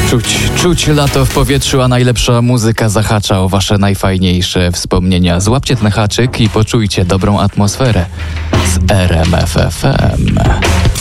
Czuć lato w powietrzu, a najlepsza muzyka zahacza o wasze najfajniejsze wspomnienia. Złapcie ten haczyk i poczujcie dobrą atmosferę z RMF FM.